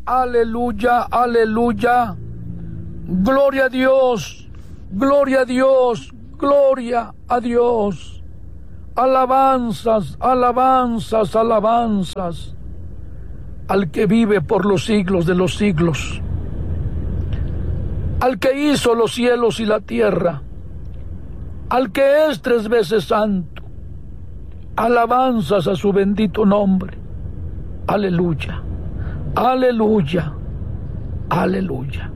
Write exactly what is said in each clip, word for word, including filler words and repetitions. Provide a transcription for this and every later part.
aleluya, aleluya. Gloria a Dios, gloria a Dios, gloria a Dios. Alabanzas, alabanzas, alabanzas al que vive por los siglos de los siglos, al que hizo los cielos y la tierra, al que es tres veces santo. Alabanzas a su bendito nombre. Aleluya, aleluya, aleluya.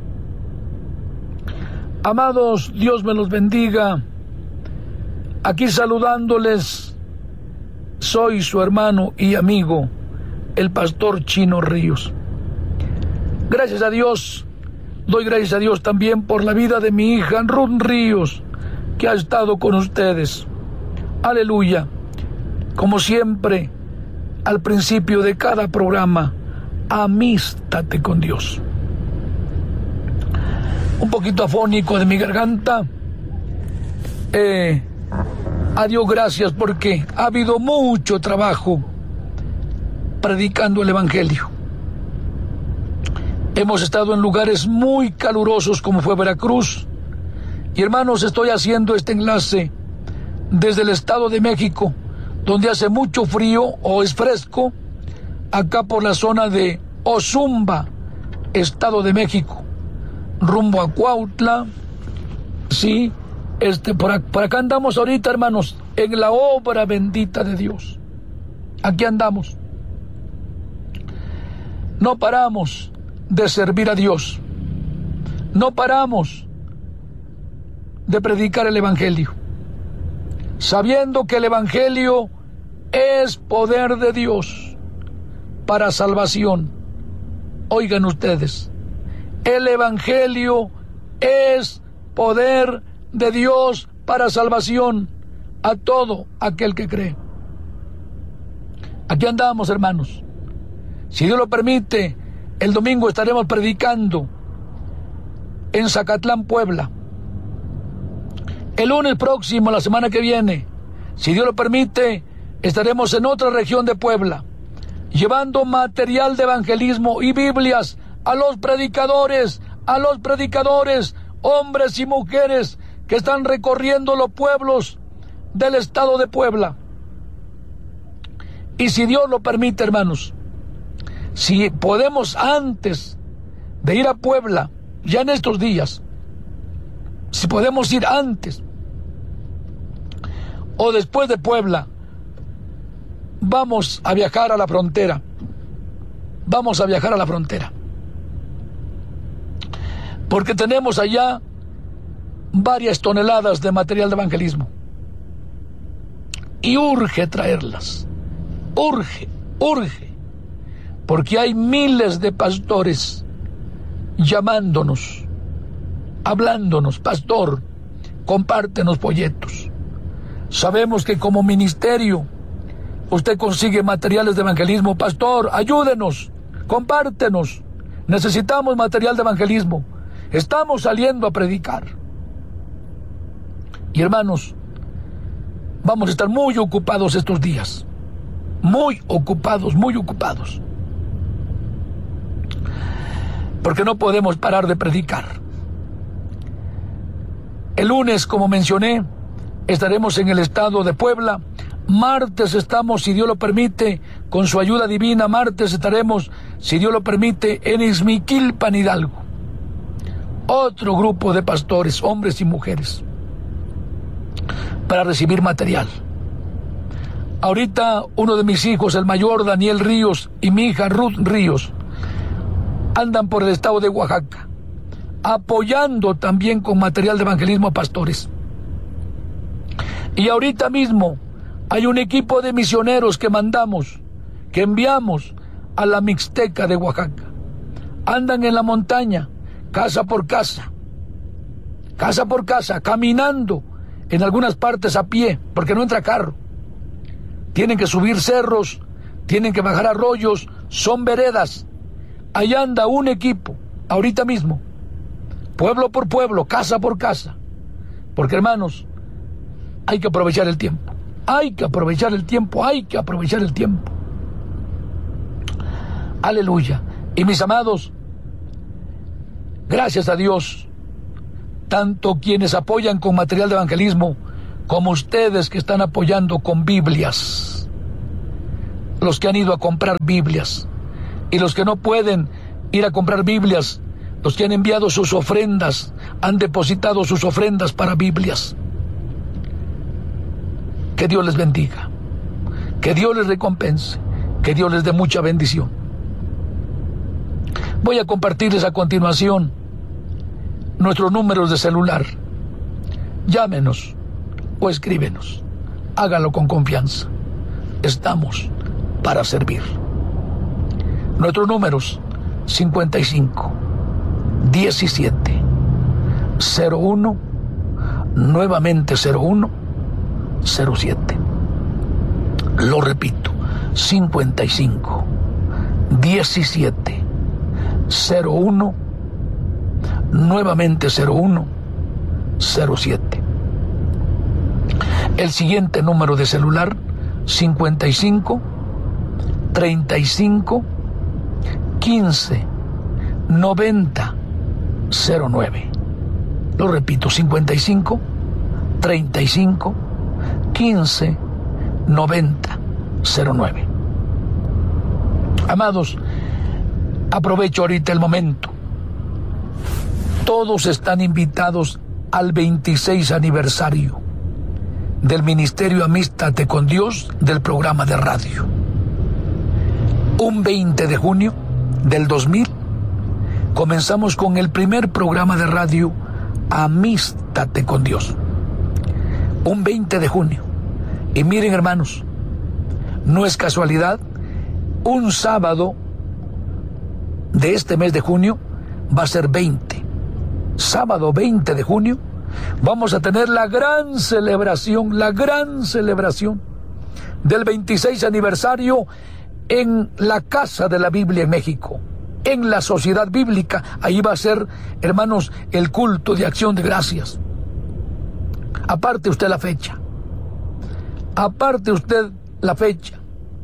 Amados, Dios me los bendiga. Aquí saludándoles, soy su hermano y amigo, el pastor Chino Ríos. Gracias a Dios, doy gracias a Dios también por la vida de mi hija Ruth Ríos, que ha estado con ustedes. Aleluya. Como siempre, al principio de cada programa, amístate con Dios. Un poquito afónico de mi garganta. Eh, a Dios gracias porque ha habido mucho trabajo predicando el Evangelio. Hemos estado en lugares muy calurosos como fue Veracruz. Y hermanos, estoy haciendo este enlace desde el Estado de México, donde hace mucho frío o es fresco, acá por la zona de Ozumba, Estado de México, rumbo a Cuautla, sí, este, por acá, por acá andamos ahorita, hermanos, en la obra bendita de Dios. Aquí andamos. No paramos de servir a Dios. No paramos de predicar el Evangelio, sabiendo que el Evangelio es poder de Dios para salvación. Oigan ustedes, el Evangelio es poder de Dios para salvación a todo aquel que cree. Aquí andamos, hermanos. Si Dios lo permite, el domingo estaremos predicando en Zacatlán, Puebla. El lunes próximo, la semana que viene, si Dios lo permite, estaremos en otra región de Puebla, llevando material de evangelismo y Biblias a los predicadores, a los predicadores, hombres y mujeres que están recorriendo los pueblos del estado de Puebla. Y si Dios lo permite, hermanos, si podemos antes de ir a Puebla, ya en estos días, si podemos ir antes o después de Puebla, vamos a viajar a la frontera. Vamos a viajar a la frontera. Porque tenemos allá varias toneladas de material de evangelismo. Y urge traerlas. Urge, urge. Porque hay miles de pastores llamándonos, hablándonos: pastor, compártenos folletos. Sabemos que como ministerio usted consigue materiales de evangelismo. Pastor, ayúdenos, compártenos. Necesitamos material de evangelismo. Estamos saliendo a predicar. Y hermanos, vamos a estar muy ocupados estos días. Muy ocupados, muy ocupados. Porque no podemos parar de predicar. El lunes, como mencioné, estaremos en el estado de Puebla. Martes estamos, si Dios lo permite, con su ayuda divina, martes estaremos, si Dios lo permite, en Ixmiquilpan, Hidalgo. Otro grupo de pastores, hombres y mujeres, para recibir material. Ahorita uno de mis hijos, el mayor Daniel Ríos, y mi hija Ruth Ríos, andan por el estado de Oaxaca, apoyando también con material de evangelismo a pastores. Y ahorita mismo hay un equipo de misioneros que mandamos, que enviamos a la Mixteca de Oaxaca. Andan en la montaña, casa por casa, casa por casa, caminando, en algunas partes a pie, porque no entra carro. Tienen que subir cerros, tienen que bajar arroyos, son veredas. Allá anda un equipo, ahorita mismo, pueblo por pueblo, casa por casa. Porque, hermanos, hay que aprovechar el tiempo. Hay que aprovechar el tiempo, hay que aprovechar el tiempo. Aleluya. Y mis amados, gracias a Dios, tanto quienes apoyan con material de evangelismo, como ustedes que están apoyando con Biblias, los que han ido a comprar Biblias, y los que no pueden ir a comprar Biblias, los que han enviado sus ofrendas, han depositado sus ofrendas para Biblias. Que Dios les bendiga, que Dios les recompense, que Dios les dé mucha bendición. Voy a compartirles a continuación nuestros números de celular. Llámenos o escríbenos. Hágalo con confianza. Estamos para servir. Nuestros números: cincuenta y cinco, diecisiete, cero uno, nuevamente cero uno, cero siete. Lo repito: cincuenta y cinco, diecisiete, cero uno, nuevamente cero uno, cero siete. El siguiente número de celular: cincuenta y cinco, treinta y cinco, quince, noventa, cero nueve. Lo repito: cincuenta y cinco, treinta y cinco, quince, noventa, cero nueve. Amados, aprovecho ahorita el momento. Todos están invitados al veintiséis aniversario del Ministerio Amístate con Dios del programa de radio. Un veinte de junio del dos mil comenzamos con el primer programa de radio Amístate con Dios. Un veinte de junio. Y miren, hermanos, no es casualidad, un sábado de este mes de junio va a ser veinte. Sábado veinte de junio vamos a tener la gran celebración, la gran celebración del veintiséis aniversario en la Casa de la Biblia en México, en la Sociedad Bíblica. Ahí va a ser, hermanos, el culto de acción de gracias. Aparte usted la fecha. Aparte usted la fecha.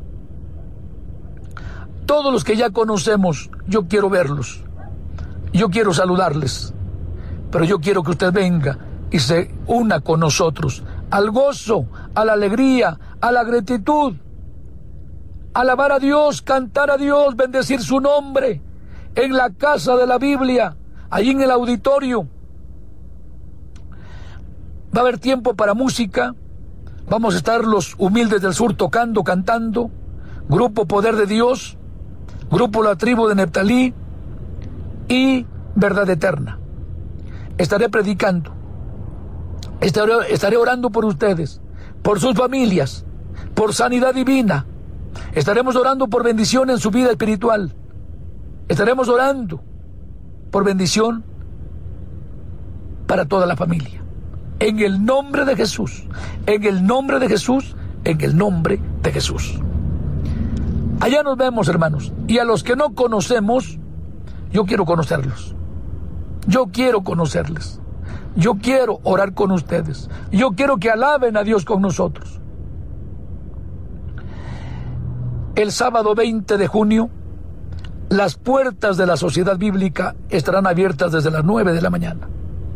Todos los que ya conocemos, yo quiero verlos. Yo quiero saludarles. Pero yo quiero que usted venga y se una con nosotros al gozo, a la alegría, a la gratitud. Alabar a Dios, cantar a Dios, bendecir su nombre en la Casa de la Biblia, allí en el auditorio. Va a haber tiempo para música. Vamos a estar los humildes del sur tocando, cantando. Grupo Poder de Dios, Grupo La Tribu de Neftalí y Verdad Eterna. Estaré predicando. Estaré, estaré orando por ustedes, por sus familias, por sanidad divina. Estaremos orando por bendición en su vida espiritual. Estaremos orando por bendición para toda la familia. En el nombre de Jesús, en el nombre de Jesús, en el nombre de Jesús. Allá nos vemos, hermanos. Y a los que no conocemos, yo quiero conocerlos. Yo quiero conocerles. Yo quiero orar con ustedes. Yo quiero que alaben a Dios con nosotros. El sábado veinte de junio, las puertas de la Sociedad Bíblica estarán abiertas desde las nueve de la mañana.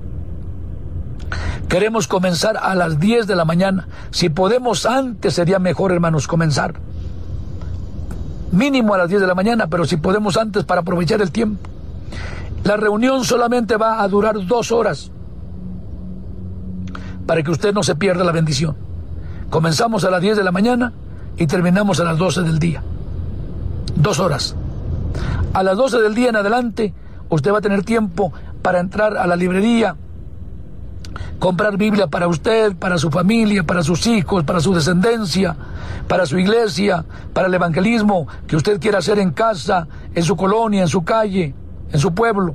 Queremos comenzar a las diez de la mañana. Si podemos antes sería mejor, hermanos, comenzar. Mínimo a las diez de la mañana, pero si podemos antes para aprovechar el tiempo. La reunión solamente va a durar dos horas para que usted no se pierda la bendición. Comenzamos a las diez de la mañana y terminamos a las doce del día. Dos horas. A las doce del día en adelante, usted va a tener tiempo para entrar a la librería, comprar Biblia para usted, para su familia, para sus hijos, para su descendencia, para su iglesia, para el evangelismo que usted quiera hacer en casa, en su colonia, en su calle, en su pueblo.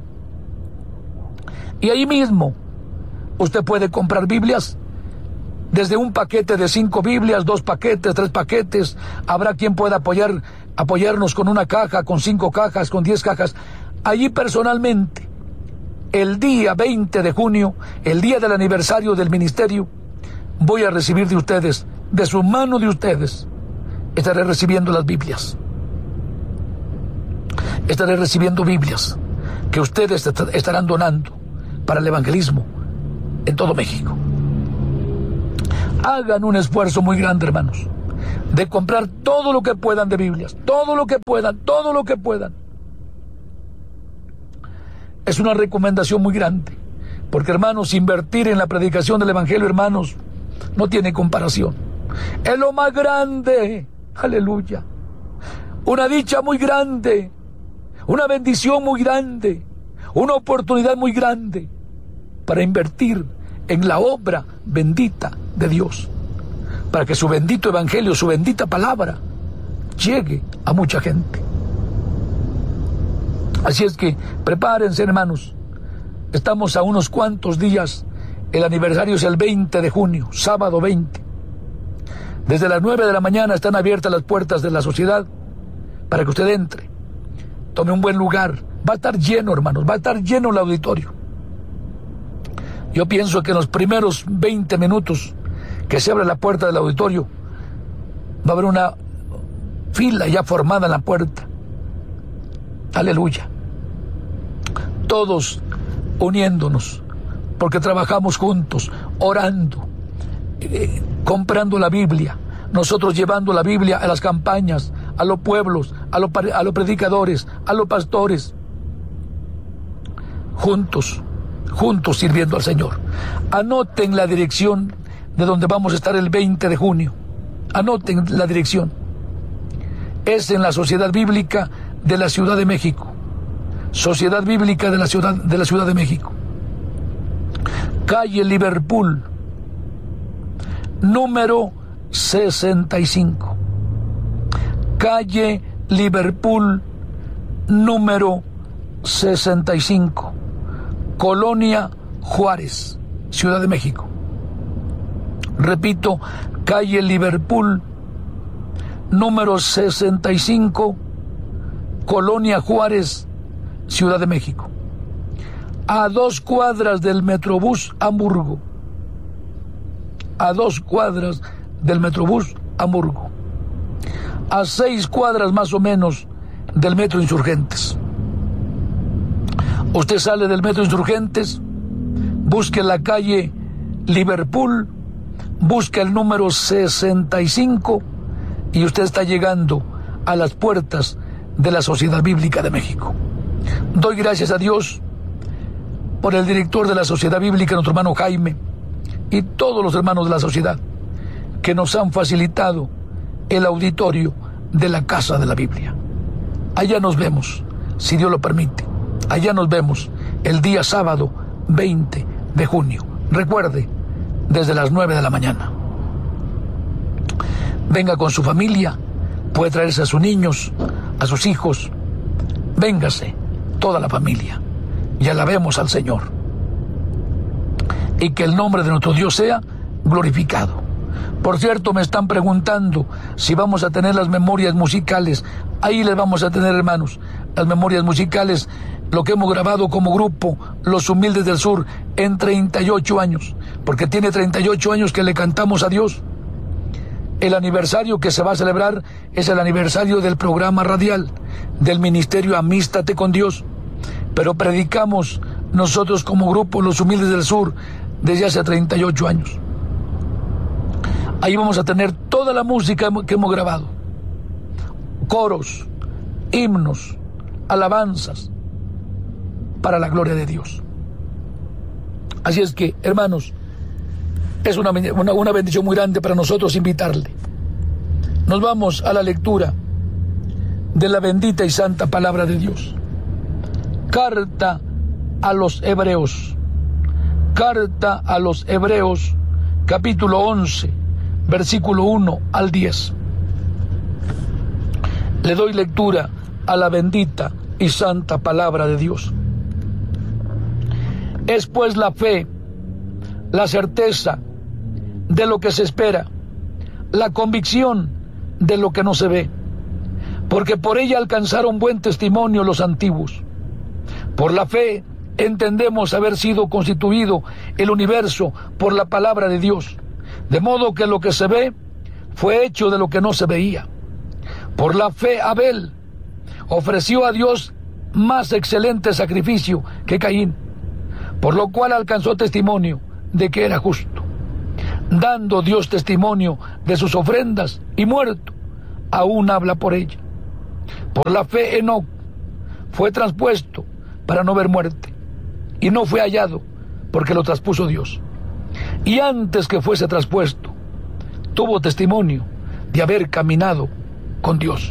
Y ahí mismo usted puede comprar Biblias, desde un paquete de cinco Biblias, dos paquetes, tres paquetes. Habrá quien pueda apoyar, apoyarnos con una caja, con cinco cajas, con diez cajas. Allí personalmente, el día veinte de junio, el día del aniversario del ministerio, voy a recibir de ustedes, de su mano de ustedes, estaré recibiendo las Biblias. estaré recibiendo Biblias que ustedes estarán donando para el evangelismo en todo México. Hagan un esfuerzo muy grande, hermanos, de comprar todo lo que puedan de Biblias, todo lo que puedan, todo lo que puedan. Es una recomendación muy grande, porque, hermanos, invertir en la predicación del evangelio, hermanos, no tiene comparación. Es lo más grande, aleluya. Una dicha muy grande, una bendición muy grande, una oportunidad muy grande para invertir en la obra bendita de Dios, para que su bendito evangelio, su bendita palabra, llegue a mucha gente. Así es que prepárense, hermanos. Estamos a unos cuantos días. El aniversario es el veinte de junio, sábado veinte. Desde las nueve de la mañana están abiertas las puertas de la sociedad para que usted entre. Tome un buen lugar. Va a estar lleno, hermanos, va a estar lleno el auditorio. Yo pienso que en los primeros veinte minutos que se abre la puerta del auditorio, va a haber una fila ya formada en la puerta. Aleluya. Todos uniéndonos, porque trabajamos juntos, orando, eh, comprando la Biblia, nosotros llevando la Biblia a las campañas, a los pueblos, a los, a los predicadores, a los pastores, juntos, juntos sirviendo al Señor. Anoten la dirección de donde vamos a estar el veinte de junio. Anoten la dirección. Es en la Sociedad Bíblica de la Ciudad de México. Sociedad Bíblica de la Ciudad, de la Ciudad de México. Calle Liverpool, número sesenta y cinco. Calle Liverpool, número sesenta y cinco. Colonia Juárez, Ciudad de México. Repito, calle Liverpool, número sesenta y cinco, Colonia Juárez, Ciudad de México. A dos cuadras del Metrobús Hamburgo. A dos cuadras del Metrobús Hamburgo. A seis cuadras más o menos del Metro Insurgentes. Usted sale del Metro Insurgentes, busque la calle Liverpool, busque el número sesenta y cinco y usted está llegando a las puertas de la Sociedad Bíblica de México. Doy gracias a Dios por el director de la Sociedad Bíblica, nuestro hermano Jaime, y todos los hermanos de la sociedad que nos han facilitado el auditorio de la Casa de la Biblia. Allá nos vemos, si Dios lo permite. Allá nos vemos el día sábado veinte de junio. Recuerde, desde las nueve de la mañana. Venga con su familia, puede traerse a sus niños, a sus hijos. Véngase, toda la familia, y alabemos al Señor. Y que el nombre de nuestro Dios sea glorificado. Por cierto, me están preguntando si vamos a tener las memorias musicales. Ahí les vamos a tener, hermanos, las memorias musicales, lo que hemos grabado como grupo, Los Humildes del Sur, en treinta y ocho años, porque tiene treinta y ocho años que le cantamos a Dios. El aniversario que se va a celebrar es el aniversario del programa radial, del ministerio Amístate con Dios, pero predicamos nosotros como grupo, Los Humildes del Sur, desde hace treinta y ocho años. Ahí vamos a tener toda la música que hemos grabado, coros, himnos, alabanzas, para la gloria de Dios. Así es que, hermanos, es una, una, una bendición muy grande para nosotros invitarle. Nos vamos a la lectura de la bendita y santa palabra de Dios. Carta a los Hebreos. Carta a los Hebreos, capítulo once, versículo uno al diez. Le doy lectura a la bendita y santa palabra de Dios. Es pues la fe, la certeza de lo que se espera, la convicción de lo que no se ve, porque por ella alcanzaron buen testimonio los antiguos. Por la fe entendemos haber sido constituido el universo por la palabra de Dios, de modo que lo que se ve fue hecho de lo que no se veía. Por la fe Abel ofreció a Dios más excelente sacrificio que Caín, por lo cual alcanzó testimonio de que era justo, dando Dios testimonio de sus ofrendas, y muerto, aún habla por ella. Por la fe Enoc fue traspuesto para no ver muerte, y no fue hallado, porque lo traspuso Dios. Y antes que fuese traspuesto, tuvo testimonio de haber caminado con Dios.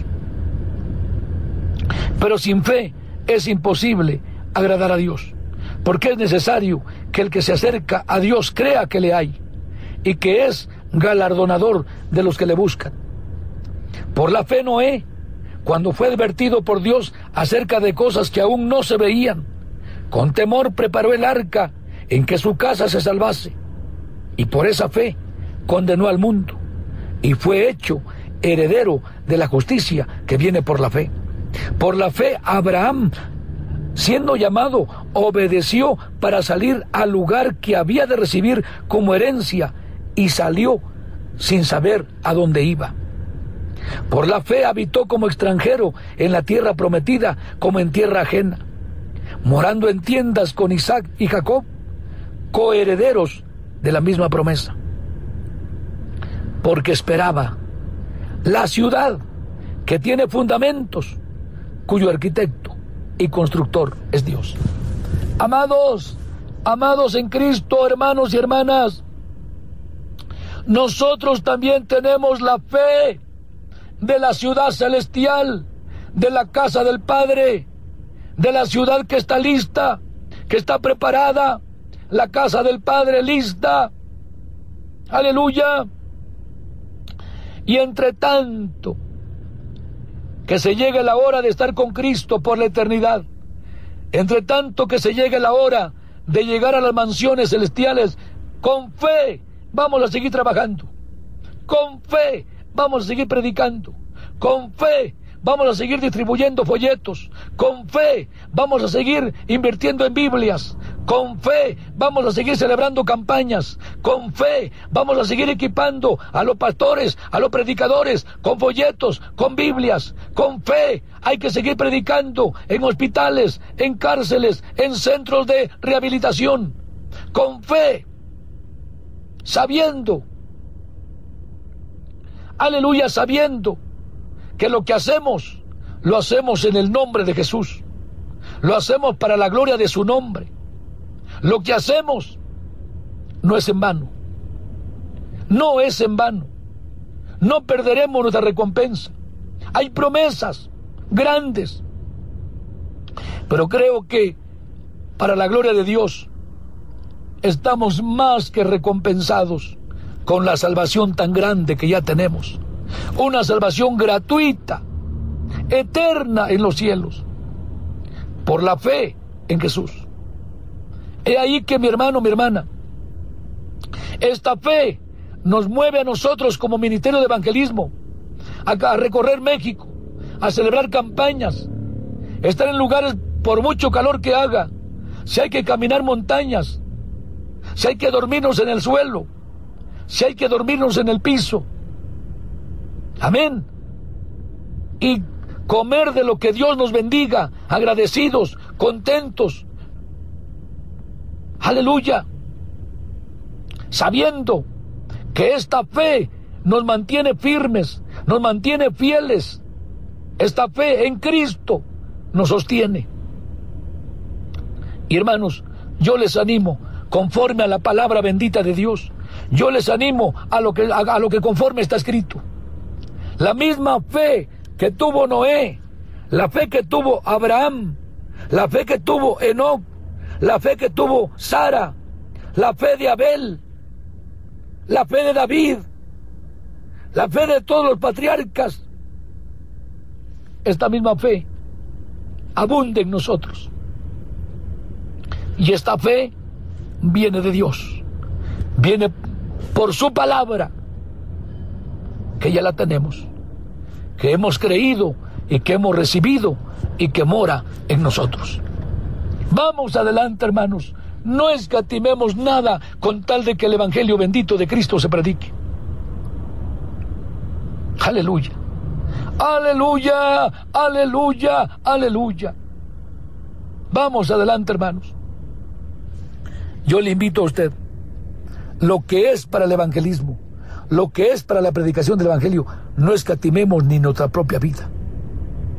Pero sin fe es imposible agradar a Dios, porque es necesario que el que se acerca a Dios crea que le hay, y que es galardonador de los que le buscan. Por la fe Noé, cuando fue advertido por Dios acerca de cosas que aún no se veían, con temor preparó el arca en que su casa se salvase, y por esa fe condenó al mundo, y fue hecho heredero de la justicia que viene por la fe. Por la fe Abraham, siendo llamado, obedeció para salir al lugar que había de recibir como herencia, y salió sin saber a dónde iba. Por la fe habitó como extranjero en la tierra prometida, como en tierra ajena, morando en tiendas con Isaac y Jacob, coherederos de la misma promesa, porque esperaba la ciudad que tiene fundamentos, cuyo arquitecto y constructor es Dios. Amados, amados en Cristo, hermanos y hermanas, nosotros también tenemos la fe de la ciudad celestial, de la casa del Padre, de la ciudad que está lista, que está preparada, la casa del Padre lista. Aleluya. Y entre tanto que se llegue la hora de estar con Cristo por la eternidad, entre tanto que se llegue la hora de llegar a las mansiones celestiales, con fe vamos a seguir trabajando, con fe vamos a seguir predicando, con fe vamos a seguir distribuyendo folletos, con fe vamos a seguir invirtiendo en Biblias, con fe vamos a seguir celebrando campañas, con fe vamos a seguir equipando a los pastores, a los predicadores, con folletos, con Biblias. Con fe hay que seguir predicando en hospitales, en cárceles, en centros de rehabilitación. Con fe, sabiendo, aleluya, sabiendo que lo que hacemos, lo hacemos en el nombre de Jesús, lo hacemos para la gloria de su nombre. Lo que hacemos no es en vano, no es en vano, no perderemos nuestra recompensa. Hay promesas grandes, pero creo que para la gloria de Dios estamos más que recompensados con la salvación tan grande que ya tenemos. Una salvación gratuita, eterna en los cielos, por la fe en Jesús. He ahí que, mi hermano, mi hermana, esta fe nos mueve a nosotros como ministerio de evangelismo a, a recorrer México, a celebrar campañas, estar en lugares por mucho calor que haga, si hay que caminar montañas, si hay que dormirnos en el suelo, si hay que dormirnos en el piso. Amén. Y comer de lo que Dios nos bendiga, agradecidos, contentos. Aleluya. Sabiendo que esta fe nos mantiene firmes, nos mantiene fieles. Esta fe en Cristo nos sostiene. Y hermanos, yo les animo, conforme a la palabra bendita de Dios, yo les animo a lo que, a, a lo que conforme está escrito. La misma fe que tuvo Noé, la fe que tuvo Abraham, la fe que tuvo Enoc, la fe que tuvo Sara, la fe de Abel, la fe de David, la fe de todos los patriarcas. Esta misma fe abunda en nosotros. Y esta fe viene de Dios, viene por su palabra, que ya la tenemos, que hemos creído y que hemos recibido y que mora en nosotros. Vamos adelante, hermanos, no escatimemos nada con tal de que el evangelio bendito de Cristo se predique. Aleluya, aleluya, aleluya, aleluya. Vamos adelante, hermanos. Yo le invito a usted, lo que es para el evangelismo, lo que es para la predicación del evangelio, no escatimemos ni nuestra propia vida.